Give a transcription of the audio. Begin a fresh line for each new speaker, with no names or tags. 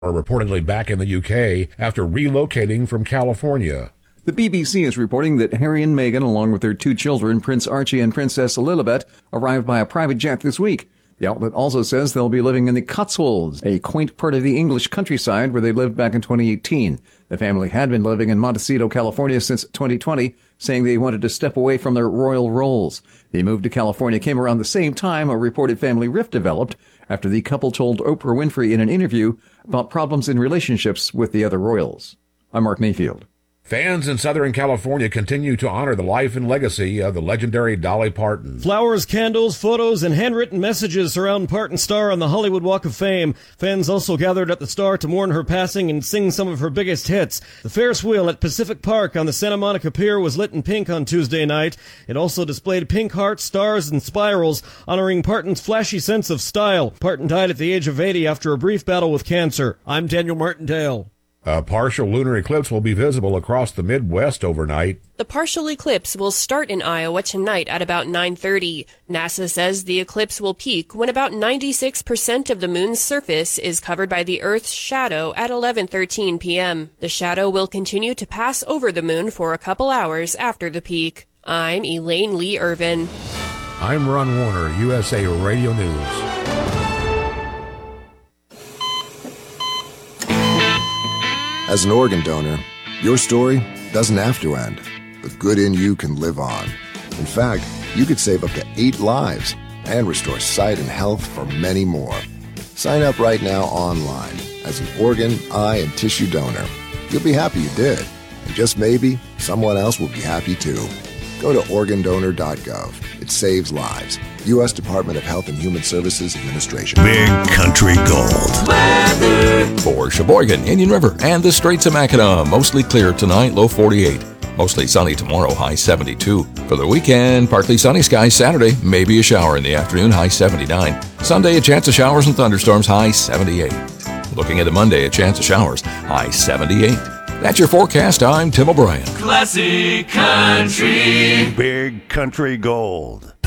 are reportedly back in the UK after relocating from California.
The BBC is reporting that Harry and Meghan, along with their two children, Prince Archie and Princess Lilibet, arrived by a private jet this week. The outlet also says they'll be living in the Cotswolds, a quaint part of the English countryside where they lived back in 2018. The family had been living in Montecito, California since 2020, saying they wanted to step away from their royal roles. The move to California came around the same time a reported family rift developed after the couple told Oprah Winfrey in an interview about problems in relationships with the other royals. I'm Mark Mayfield.
Fans in Southern California continue to honor the life and legacy of the legendary Dolly Parton.
Flowers, candles, photos, and handwritten messages surround Parton's star on the Hollywood Walk of Fame. Fans also gathered at the star to mourn her passing and sing some of her biggest hits. The Ferris wheel at Pacific Park on the Santa Monica Pier was lit in pink on Tuesday night. It also displayed pink hearts, stars, and spirals, honoring Parton's flashy sense of style. Parton died at the age of 80 after a brief battle with cancer. I'm Daniel Martindale.
A partial lunar eclipse will be visible across the Midwest overnight.
The partial eclipse will start in Iowa tonight at about 9:30. NASA says the eclipse will peak when about 96% of the moon's surface is covered by the Earth's shadow at 11:13 p.m. The shadow will continue to pass over the moon for a couple hours after the peak. I'm Elaine Lee Irvin.
I'm Ron Warner, USA Radio News.
As an organ donor, your story doesn't have to end. The good in you can live on. In fact, you could save up to 8 lives and restore sight and health for many more. Sign up right now online as an organ, eye, and tissue donor. You'll be happy you did. And just maybe, someone else will be happy too. Go to organdonor.gov. It saves lives. U.S. Department of Health and Human Services Administration.
Big Country Gold. Weather. For Sheboygan, Indian River, and the Straits of Mackinac. Mostly clear tonight, low 48. Mostly sunny tomorrow, high 72. For the weekend, partly sunny skies Saturday, maybe a shower in the afternoon, high 79. Sunday, a chance of showers and thunderstorms, high 78. Looking into Monday, a chance of showers, high 78. That's your forecast. I'm Tim O'Brien.
Classic Country.
Big Country Gold.